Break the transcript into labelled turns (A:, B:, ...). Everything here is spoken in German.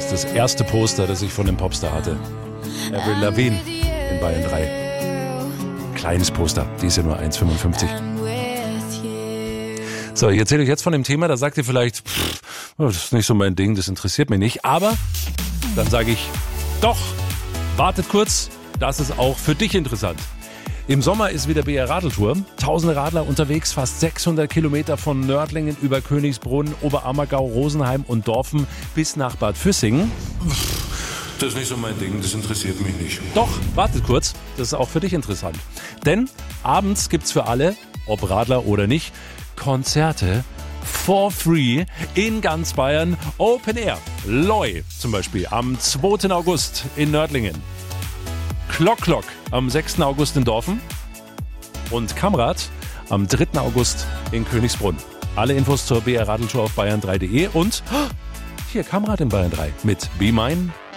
A: ist das erste Poster, das ich von dem Popstar hatte. Avril Lavigne in Bayern 3. Kleines Poster, die ist ja nur 1,55. So, ich erzähle euch jetzt von dem Thema, da sagt ihr vielleicht, das ist nicht so mein Ding, das interessiert mich nicht. Aber dann sage ich, doch, wartet kurz, das ist auch für dich interessant. Im Sommer ist wieder BR Radeltour. Tausende Radler unterwegs, fast 600 Kilometer von Nördlingen über Königsbrunn, Oberammergau, Rosenheim und Dorfen bis nach Bad Füssingen. Das ist nicht so mein Ding, das interessiert mich nicht. Doch, wartet kurz, das ist auch für dich interessant. Denn abends gibt's für alle, ob Radler oder nicht, Konzerte for free in ganz Bayern. Open Air. Loi zum Beispiel am 2. August in Nördlingen. Klock am 6. August in Dorfen. Und Kamrad am 3. August in Königsbrunn. Alle Infos zur BR Radeltour auf bayern3.de und hier Kamrad in Bayern 3 mit Be Mine.